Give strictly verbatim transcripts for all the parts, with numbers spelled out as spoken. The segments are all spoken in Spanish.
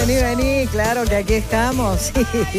vení, vení, claro que aquí estamos.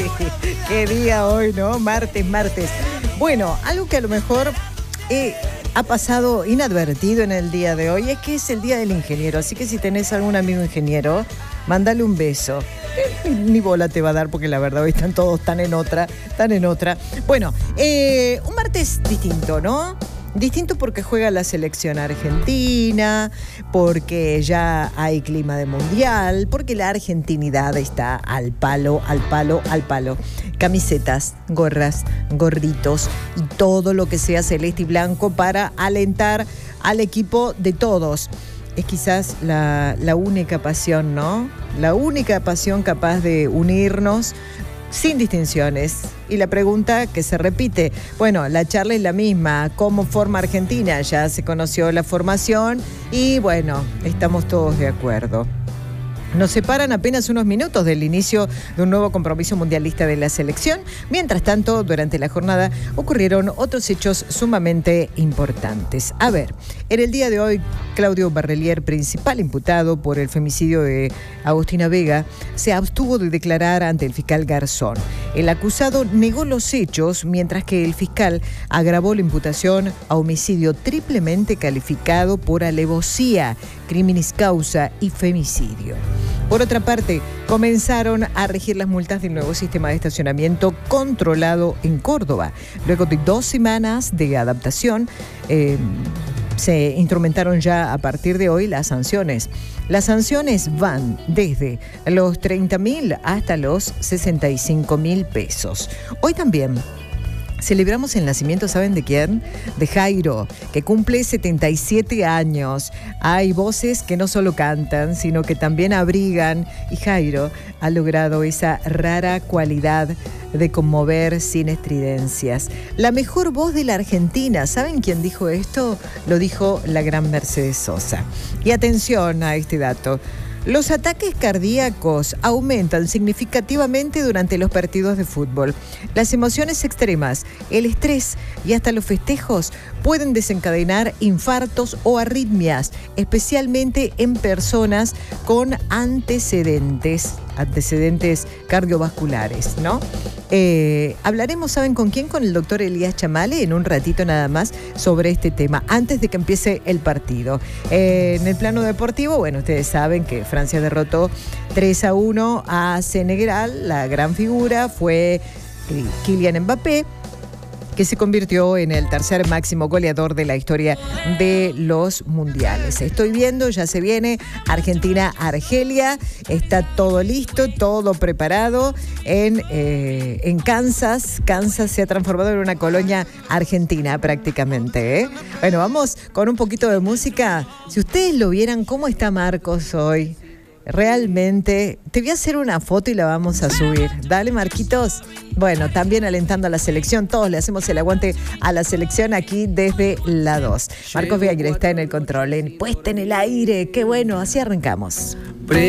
Qué día hoy, ¿no? Martes, martes. Bueno, algo que a lo mejor eh, ha pasado inadvertido en el día de hoy es que es el día del ingeniero. Así que si tenés algún amigo ingeniero, mándale un beso. Ni, ni bola te va a dar porque la verdad hoy están todos tan en otra, tan en otra. Bueno, eh, un martes distinto, ¿no? Distinto porque juega la selección argentina, porque ya hay clima de mundial, porque la argentinidad está al palo, al palo, al palo. Camisetas, gorras, gorritos y todo lo que sea celeste y blanco para alentar al equipo de todos. Es quizás la, la única pasión, ¿no? La única pasión capaz de unirnos sin distinciones. Y la pregunta que se repite, bueno, la charla es la misma, ¿cómo forma Argentina? Ya se conoció la formación y bueno, estamos todos de acuerdo. Nos separan apenas unos minutos del inicio de un nuevo compromiso mundialista de la selección. Mientras tanto, durante la jornada ocurrieron otros hechos sumamente importantes. A ver, en el día de hoy, Claudio Barrelier, principal imputado por el femicidio de Agustina Vega, se abstuvo de declarar ante el fiscal Garzón. El acusado negó los hechos, mientras que el fiscal agravó la imputación a homicidio triplemente calificado por alevosía, criminis causa y femicidio. Por otra parte, comenzaron a regir las multas del nuevo sistema de estacionamiento controlado en Córdoba. Luego de dos semanas de adaptación, eh, se instrumentaron ya a partir de hoy las sanciones. Las sanciones van desde los treinta mil hasta los sesenta y cinco mil pesos. Hoy también celebramos el nacimiento, ¿saben de quién? De Jairo, que cumple setenta y siete años. Hay voces que no solo cantan, sino que también abrigan. Y Jairo ha logrado esa rara cualidad de conmover sin estridencias. La mejor voz de la Argentina. ¿Saben quién dijo esto? Lo dijo la gran Mercedes Sosa. Y atención a este dato. Los ataques cardíacos aumentan significativamente durante los partidos de fútbol. Las emociones extremas, el estrés y hasta los festejos pueden desencadenar infartos o arritmias, especialmente en personas con antecedentes, antecedentes cardiovasculares, ¿no? Eh, hablaremos, ¿saben con quién? Con el doctor Elías Chamale en un ratito nada más sobre este tema, antes de que empiece el partido. Eh, en el plano deportivo, bueno, ustedes saben que Francia derrotó tres a uno a Senegal. La gran figura fue Kylian Mbappé, que se convirtió en el tercer máximo goleador de la historia de los mundiales. Estoy viendo, ya se viene Argentina-Argelia, está todo listo, todo preparado en, eh, en Kansas. Kansas se ha transformado en una colonia argentina prácticamente, ¿eh? Bueno, vamos con un poquito de música. Si ustedes lo vieran, ¿cómo está Marcos hoy? Realmente, te voy a hacer una foto y la vamos a subir. Dale, Marquitos. Bueno, también alentando a la selección. Todos le hacemos el aguante a la selección aquí desde la dos. Marcos Beaguer está en el control, en puesta en el aire. Qué bueno, así arrancamos.